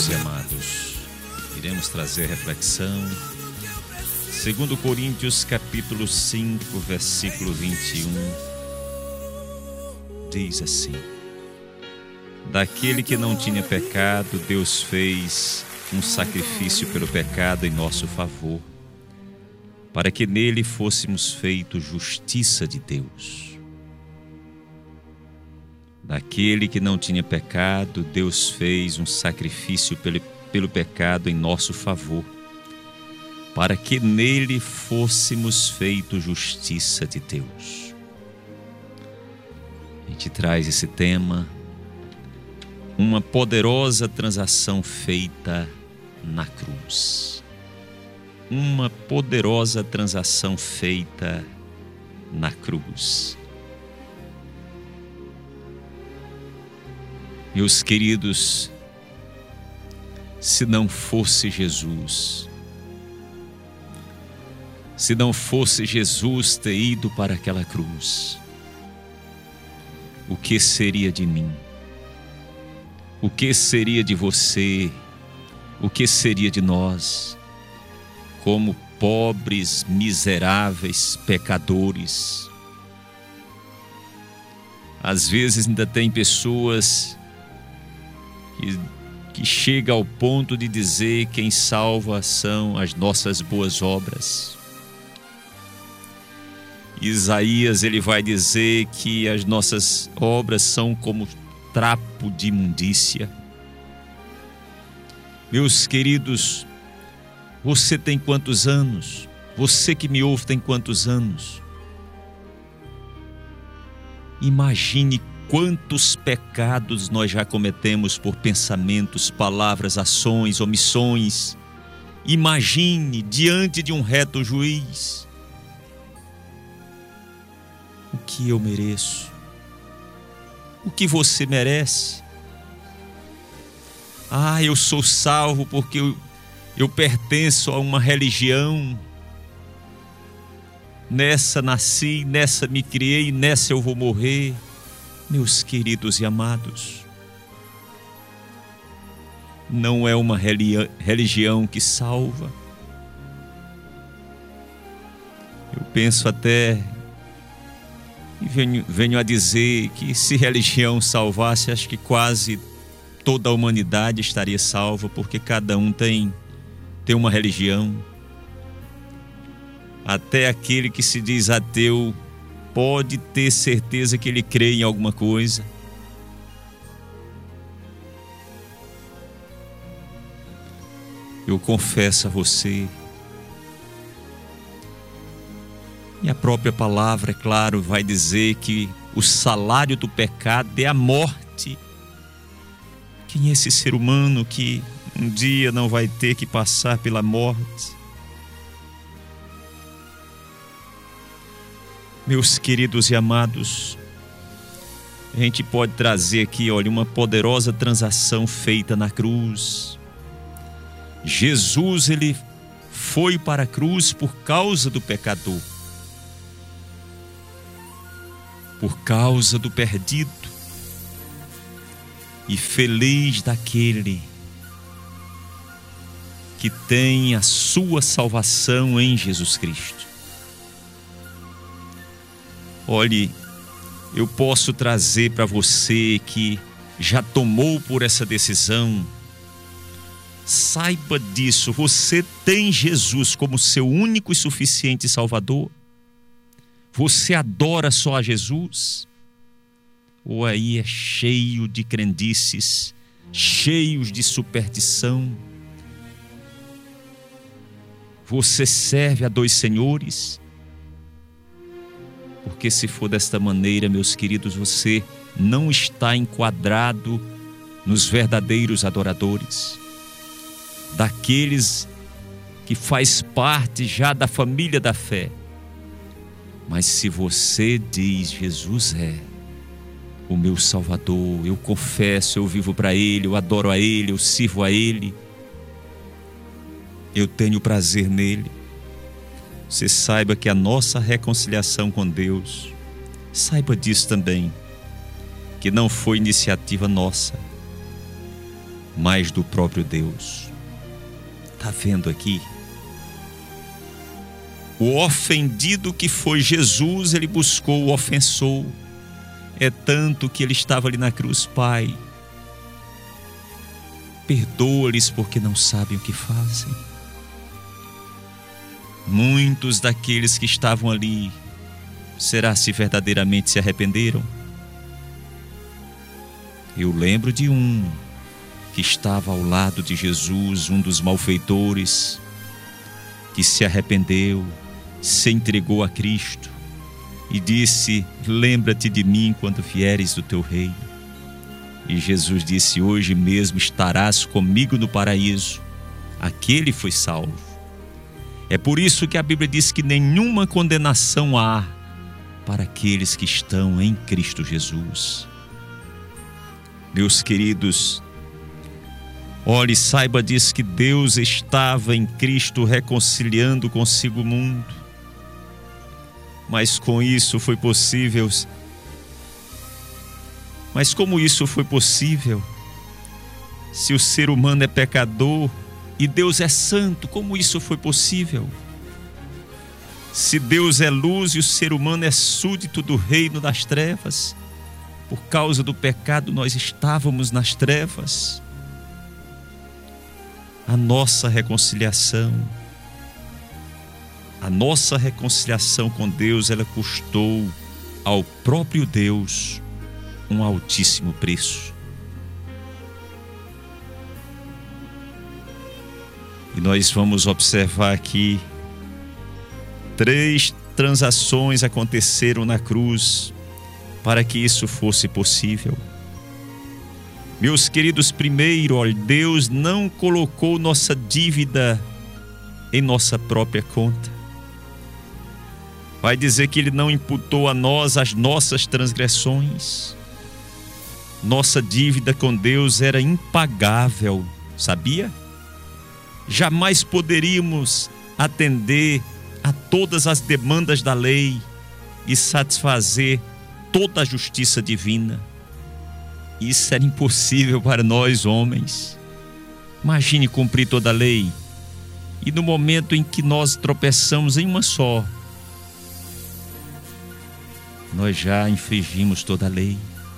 queridos e amados, iremos trazer reflexão. 2 Coríntios capítulo 5, versículo 21, diz assim: daquele que não tinha pecado, Deus fez um sacrifício pelo pecado em nosso favor, para que nele fôssemos feitos justiça de Deus. Daquele que não tinha pecado, Deus fez um sacrifício pelo pecado em nosso favor, para que nele fôssemos feitos justiça de Deus. A gente traz esse tema, uma poderosa transação feita na cruz. Uma poderosa transação feita na cruz. Meus queridos, se não fosse Jesus, se não fosse Jesus ter ido para aquela cruz, o que seria de mim? O que seria de você? O que seria de nós, como pobres, miseráveis pecadores? Às vezes ainda tem pessoas que chegam ao ponto de dizer que quem salva são as nossas boas obras. Isaías, ele vai dizer que as nossas obras são como trapo de imundícia. Meus queridos, você tem quantos anos? Você que me ouve tem quantos anos? Imagine quantos pecados nós já cometemos por pensamentos, palavras, ações, omissões. Imagine diante de um reto juiz. O que eu mereço? O que você merece? Eu sou salvo porque eu pertenço a uma religião. Nessa nasci, nessa me criei, nessa eu vou morrer. Meus queridos e amados, não é uma religião que salva. Eu penso até e venho a dizer que se religião salvasse, acho que quase toda a humanidade estaria salva, porque cada um tem uma religião. Até aquele que se diz ateu pode ter certeza que ele crê em alguma coisa. Eu confesso a você, e a própria palavra, é claro, vai dizer que o salário do pecado é a morte. Quem é esse ser humano que um dia não vai ter que passar pela morte? Meus queridos e amados, a gente pode trazer aqui, olha, uma poderosa transação feita na cruz. Jesus, ele foi para a cruz por causa do pecador, por causa do perdido, e feliz daquele que tem a sua salvação em Jesus Cristo. Olhe, eu posso trazer para você que já tomou por essa decisão. Saiba disso, você tem Jesus como seu único e suficiente Salvador? Você adora só a Jesus? Ou aí é cheio de crendices, cheios de superstição? Você serve a dois senhores? Porque se for desta maneira, meus queridos, você não está enquadrado nos verdadeiros adoradores, daqueles que faz parte já da família da fé. Mas se você diz, Jesus é o meu Salvador, eu confesso, eu vivo para Ele, eu adoro a Ele, eu sirvo a Ele, eu tenho prazer nele, você saiba que a nossa reconciliação com Deus, saiba disso também, que não foi iniciativa nossa, mas do próprio Deus. Está vendo aqui? O ofendido que foi Jesus, ele buscou o ofensor. É tanto que ele estava ali na cruz. Pai, perdoa-lhes porque não sabem o que fazem. Muitos daqueles que estavam ali, será se verdadeiramente se arrependeram? Eu lembro de um que estava ao lado de Jesus, um dos malfeitores, que se arrependeu, se entregou a Cristo e disse: lembra-te de mim quando vieres do teu reino. E Jesus disse: hoje mesmo estarás comigo no paraíso. Aquele foi salvo. É por isso que a Bíblia diz que nenhuma condenação há para aqueles que estão em Cristo Jesus. Meus queridos, olhe, saiba disso, que Deus estava em Cristo reconciliando consigo o mundo. Mas com isso foi possível. Mas como isso foi possível? Se o ser humano é pecador e Deus é santo, como isso foi possível? Se Deus é luz e o ser humano é súdito do reino das trevas, por causa do pecado nós estávamos nas trevas. A nossa reconciliação com Deus, ela custou ao próprio Deus um altíssimo preço. E nós vamos observar aqui 3 transações aconteceram na cruz para que isso fosse possível. Meus queridos, primeiro, olha, Deus não colocou nossa dívida em nossa própria conta. Vai dizer que Ele não imputou a nós as nossas transgressões. Nossa dívida com Deus era impagável, sabia? Jamais poderíamos atender a todas as demandas da lei e satisfazer toda a justiça divina. Isso era impossível para nós, homens. Imagine cumprir toda a lei e no momento em que nós tropeçamos em uma só, nós já infringimos toda a lei.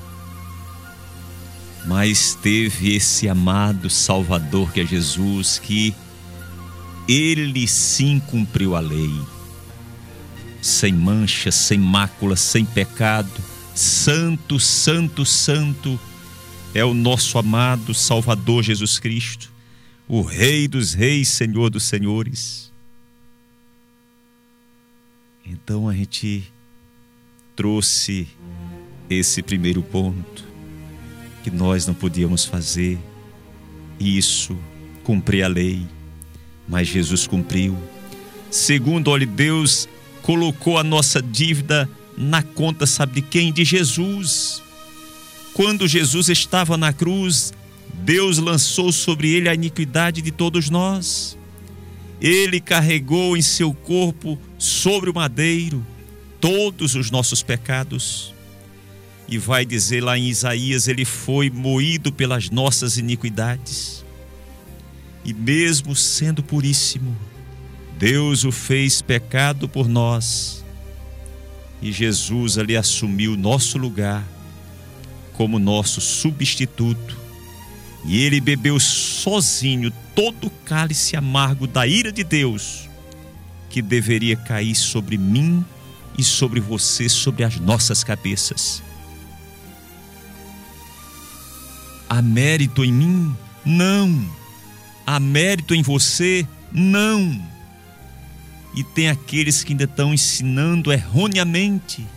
Mas teve esse amado Salvador que é Jesus, que Ele sim cumpriu a lei, sem mancha, sem mácula, sem pecado. Santo, santo, santo é o nosso amado Salvador Jesus Cristo, o Rei dos reis, Senhor dos senhores. Então a gente trouxe esse primeiro ponto, que nós não podíamos fazer isso, cumprir a lei, mas Jesus cumpriu. Segundo, olhe, Deus colocou a nossa dívida na conta, sabe de quem? De Jesus. Quando Jesus estava na cruz, Deus lançou sobre ele a iniquidade de todos nós. Ele carregou em seu corpo, sobre o madeiro, todos os nossos pecados. E vai dizer lá em Isaías: ele foi moído pelas nossas iniquidades. E mesmo sendo puríssimo, Deus o fez pecado por nós. E Jesus ali assumiu o nosso lugar como nosso substituto. E ele bebeu sozinho todo o cálice amargo da ira de Deus, que deveria cair sobre mim e sobre você, sobre as nossas cabeças. Há mérito em mim? Não. Há mérito em você? Não. E tem aqueles que ainda estão ensinando erroneamente.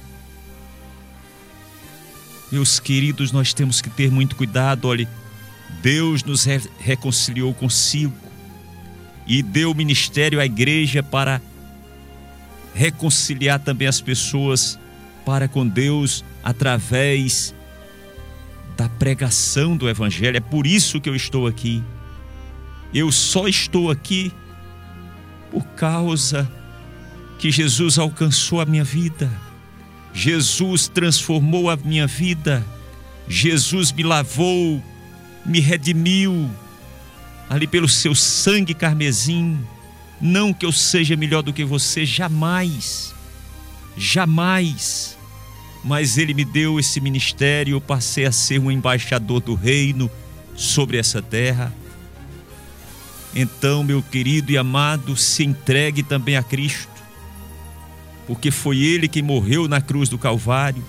Meus queridos, nós temos que ter muito cuidado. Olhe, Deus nos reconciliou consigo e deu o ministério à igreja para reconciliar também as pessoas para com Deus através da pregação do Evangelho. É por isso que eu estou aqui. Eu só estou aqui por causa que Jesus alcançou a minha vida. Jesus transformou a minha vida. Jesus me lavou me redimiu ali pelo seu sangue carmesim. Não que eu seja melhor do que você, jamais, jamais. Mas Ele me deu esse ministério, eu passei a ser um embaixador do reino sobre essa terra. Então, meu querido e amado, se entregue também a Cristo, porque foi Ele que morreu na cruz do Calvário.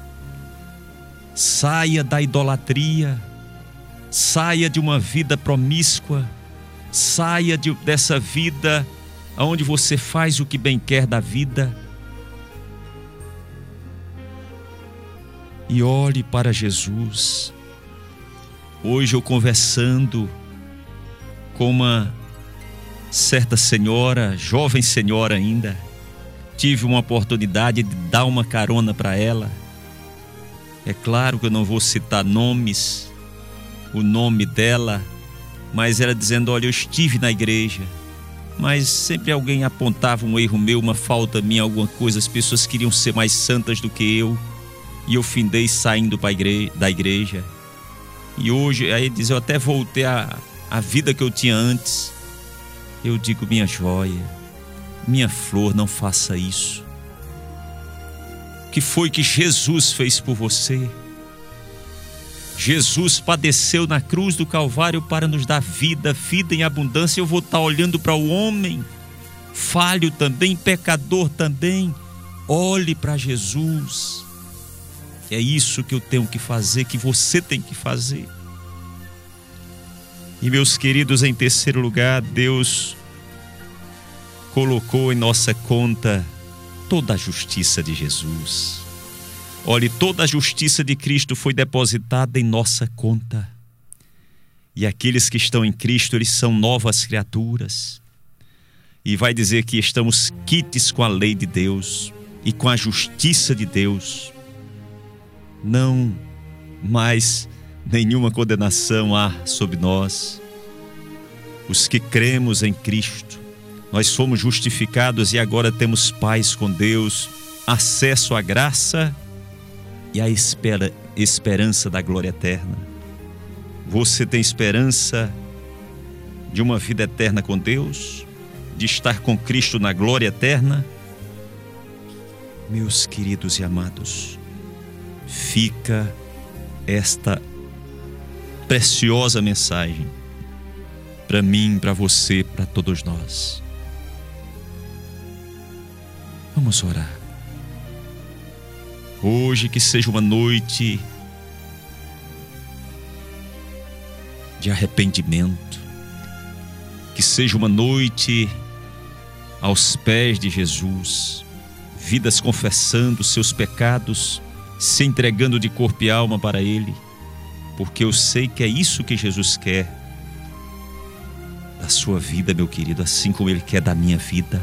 Saia da idolatria, saia de uma vida promíscua, saia dessa vida onde você faz o que bem quer da vida e olhe para Jesus. Hoje eu conversando com uma certa senhora, jovem senhora ainda, tive uma oportunidade de dar uma carona para ela. É claro que eu não vou citar nomes, o nome dela, mas ela dizendo: olha, eu estive na igreja, mas sempre alguém apontava um erro meu, uma falta minha, alguma coisa. As pessoas queriam ser mais santas do que eu, e eu findei saindo da igreja. E hoje, aí diz, eu até voltei à vida que eu tinha antes. Eu digo: minha joia, minha flor, não faça isso. O que foi que Jesus fez por você? Jesus padeceu na cruz do Calvário para nos dar vida, vida em abundância. Eu vou estar olhando para o homem, falho também, pecador também. Olhe para Jesus. É isso que eu tenho que fazer, que você tem que fazer. E meus queridos, em terceiro lugar, Deus colocou em nossa conta toda a justiça de Jesus. Olhe, toda a justiça de Cristo foi depositada em nossa conta. E aqueles que estão em Cristo, eles são novas criaturas. E vai dizer que estamos quites com a lei de Deus e com a justiça de Deus. Não mais nenhuma condenação há sobre nós. Os que cremos em Cristo, nós fomos justificados e agora temos paz com Deus, acesso à graça e à esperança da glória eterna. Você tem esperança de uma vida eterna com Deus, de estar com Cristo na glória eterna? Meus queridos e amados, fica esta preciosa mensagem para mim, para você, para todos nós. Vamos orar. Hoje que seja uma noite de arrependimento, que seja uma noite aos pés de Jesus, vidas confessando seus pecados, se entregando de corpo e alma para Ele, porque eu sei que é isso que Jesus quer da sua vida, meu querido, assim como Ele quer da minha vida.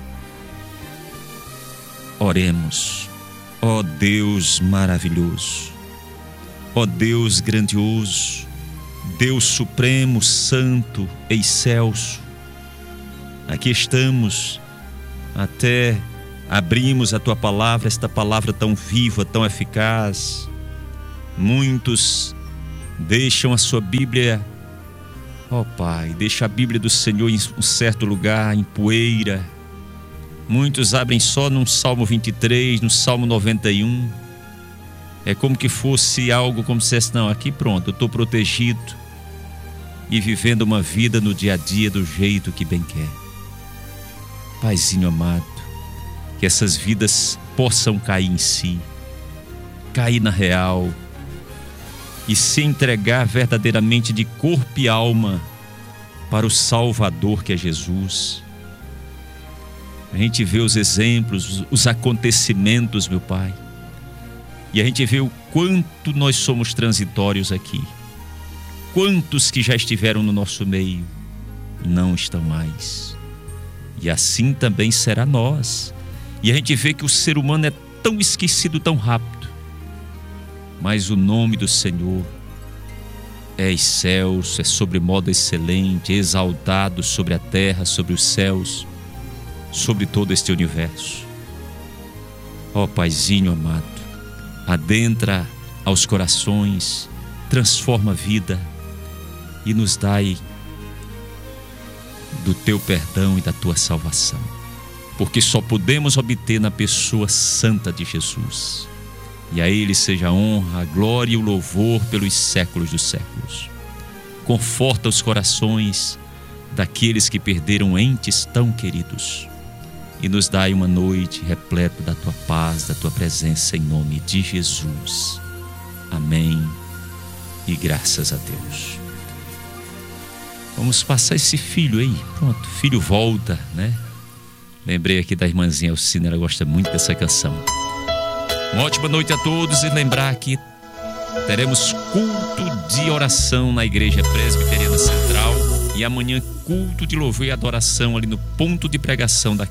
Oremos. Ó Deus maravilhoso, ó Deus grandioso, Deus supremo, santo e excelso, aqui estamos, até abrimos a Tua palavra, esta palavra tão viva, tão eficaz. Muitos deixam a sua Bíblia, ó Pai, deixa a Bíblia do Senhor em um certo lugar, em poeira. Muitos abrem só no Salmo 23, no Salmo 91. É como que fosse algo como se dissesse: não, aqui pronto, eu estou protegido e vivendo uma vida no dia a dia do jeito que bem quer. Paizinho amado, que essas vidas possam cair em si, cair na real e se entregar verdadeiramente de corpo e alma para o Salvador que é Jesus. A gente vê os exemplos, os acontecimentos, meu Pai, e a gente vê o quanto nós somos transitórios aqui. Quantos que já estiveram no nosso meio não estão mais. E assim também será nós. E a gente vê que o ser humano é tão esquecido tão rápido. Mas o nome do Senhor é excelso, é sobremodo excelente, exaltado sobre a terra, sobre os céus, sobre todo este universo. Ó Paizinho amado, adentra aos corações, transforma a vida, e nos dai do teu perdão e da tua salvação, porque só podemos obter na pessoa santa de Jesus. E a Ele seja a honra, a glória e o louvor pelos séculos dos séculos. Conforta os corações daqueles que perderam entes tão queridos e nos dai uma noite repleta da tua paz, da tua presença, em nome de Jesus. Amém e graças a Deus. Vamos passar esse filho aí. Pronto, filho volta, né? Lembrei aqui da irmãzinha Alcina, ela gosta muito dessa canção. Uma ótima noite a todos, e lembrar que teremos culto de oração na Igreja Presbiteriana Central, e amanhã culto de louvor e adoração ali no ponto de pregação da